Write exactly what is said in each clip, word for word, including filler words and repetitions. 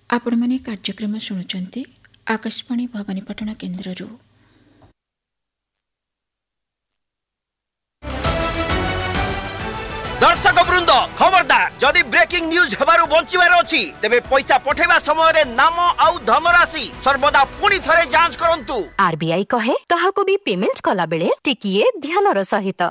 आपण माने कार्यक्रम शुणुचंती आकाशवाणी भवानीपाटण केन्द्ररू। दर्शक वृंद खबरदार, जदि ब्रेकिंग न्यूज हेबारु बंचिबार अछि तेबे पैसा पठेबा समय रे नाम आउ धनराशि सर्वदा पुनी थरे जांच करंतु। आरबीआई कहे कहाको भी पेमेंट कला बेले टिकिए ध्यानर सहित।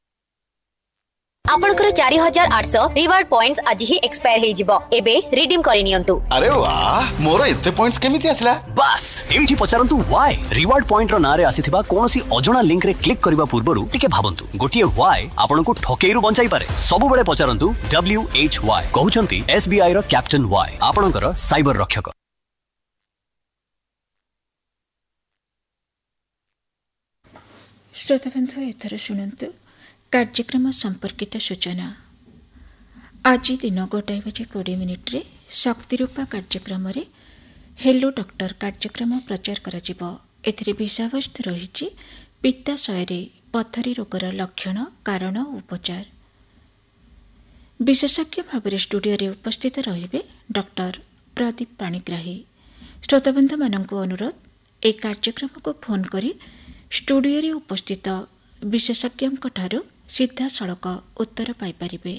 आपनकर चार हजार आठ सौ रिवार्ड पॉइंट्स आज ही एक्सपायर हे जिवो, एबे रिडीम करि नियंतु। अरे वाह, मोर एते पॉइंट्स केमिति आसला? बस एमठी पचारंतु व्हाई रिवार्ड पॉइंट रो नारे आसीथिबा कोनोसी अजणा लिंक रे क्लिक करबा पूर्वरु टिके भाबंतु। गोटिए व्हाई आपनको ठकेइरु बंचाई पारे। सब बेले पचारंतु डब्ल्यू एच वाई कहउचंती एसबीआई रो कैप्टन वाई, आपनकर साइबर रक्षक। श्रोता बंधु एथर शुणंतु कार्यक्रम संपर्कित सूचना। आज दिन गोटाए बजे कोड़े मिनिट रे शक्तिरूपा कार्यक्रम रे हेलो डॉक्टर कार्यक्रम प्रचार करा जिवो। एथिरे विषयवस्तु रहिछि पित्ताशय पथरी रोगर लक्षण, कारण और उपचार। विशेषज्ञ भाव स्टूडियो रे उपस्थित रहिबे डॉक्टर प्रदीप पाणिग्राही। श्रोताबंधु मानक अनुरोध, ए कार्यक्रम को फोन करी स्टूडियो रे उपस्थित विशेषज्ञ ठारू सीधा सड़क उत्तर पाइपारे।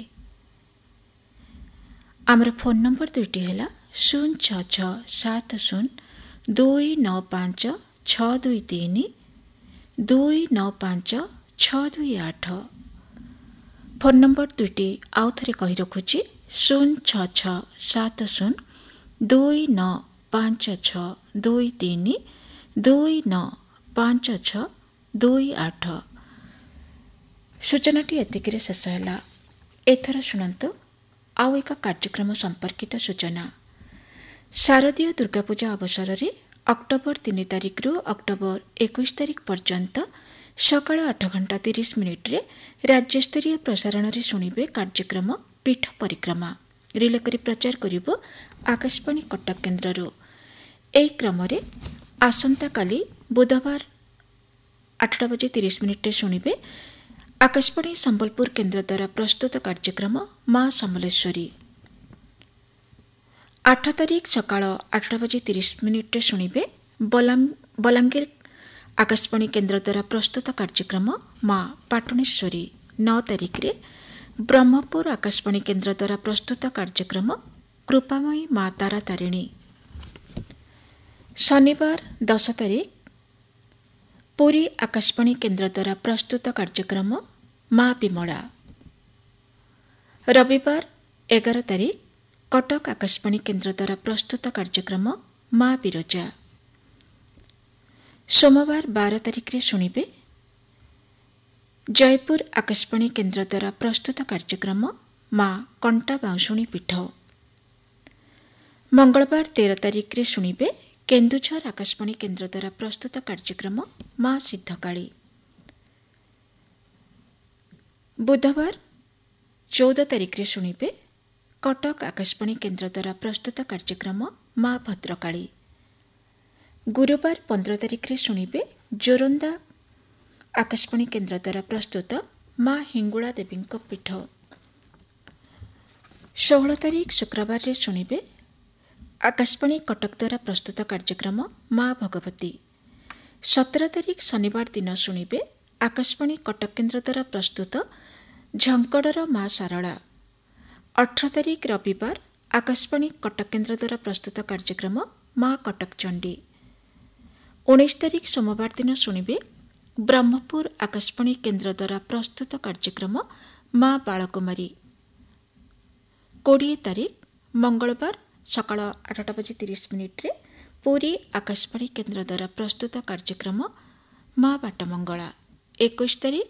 आमर फोन नंबर दुईटी है शून्य छ छ सात शून्य दुई नौ पाँच छ दुई तीन दुई नौ पाँच छ दुई आठ। फोन नंबर दुईटी आउ थे कही रखुची शून्य छ छ सात शून्य दुई नौ पाँच छ दुई तीन दुई नौ पाँच छ दुई आठ। सूचनाटी एतिकिरे शेष है। एथर शुणंतु आउ एक कार्यक्रम संपर्कित सूचना। शारदीय दुर्गापूजा अवसर में अक्टोबर तीन तारिख रु अक्टोबर इक्कीस तारिख पर्यंत सकाळ आठ घंटा तीस मिनिट रे राज्यस्तरीय प्रसारण रे शुणिबे कार्यक्रम पीठ परिक्रमा। रिले करी प्रचार करिबो आकाशवाणी कटक केन्द्ररू। एई क्रम रे आसंता काली बुधवार आठटा बजे तीस मिनिट रे शुणिबे आकाशवाणी संबलपुर केन्द्र द्वारा प्रस्तुत कार्यक्रम माँ समलेश्वरी। आठ तारिख सकाळ आठटा बजे तीस मिनिट रे शुणिबे बलांगीर आकाशवाणी केन्द्र द्वारा प्रस्तुत कार्यक्रम माँ पाटणेश्वरी। नौ तारिख रे ब्रह्मपुर आकाशवाणी केन्द्र द्वारा प्रस्तुत कार्यक्रम कृपामयी माँ तारा तारिणी। शनिवार दस तारिख पुरी आकाशवाणी केन्द्र द्वारा प्रस्तुत कार्यक्रम माँ विमला। रविवार एगार तारिख कटक आकाशवाणी केन्द्र द्वारा प्रस्तुत कार्यक्रम माँ विरजा। सोमवार बार तारिख रे शुणिबे जयपुर आकाशवाणी केन्द्र द्वारा प्रस्तुत कार्यक्रम माँ कंटा बाउंशुणी पीठ। मंगलवार तेरह तारिख रे शुणिबे केन्दुझर आकाशवाणी केन्द्र द्वारा प्रस्तुत कार्यक्रम माँ सिद्धकाली। बुधवार चौदह तारिख रे शुणिबे कटक आकाशवाणी केन्द्र द्वारा प्रस्तुत कार्यक्रम माँ भद्रकाली। गुरुवार पंद्रह तारिख रे शुणिबे जोरंदा आकाशवाणी केन्द्र द्वारा प्रस्तुत माँ हिंगुला देवी पीठ। षोहल तारिख शुक्रवार रे शुणिबे आकाशवाणी कटक द्वारा प्रस्तुत कार्यक्रम माँ भगवती। सत्रह तारिख शनिवार दिन शुणिबे आकाशवाणी कटक केन्द्र द्वारा प्रस्तुत झंकड़र माँ सारला। अठारह तारिख रविवार आकाशवाणी कटक केन्द्र द्वारा प्रस्तुत कार्यक्रम माँ कटक चंडी। उन्नीस तारिख सोमवार दिन शुणिबे ब्रह्मपुर आकाशवाणी केन्द्र द्वारा प्रस्तुत कार्यक्रम माँ बालकुमारी। कोड़े तारिख मंगलवार सकाळ आठटा बजे तीस मिनिट रे पुरी आकाशवाणी केन्द्र द्वारा प्रस्तुत कार्यक्रम माँ बाटमंगला। इक्कीस तारिख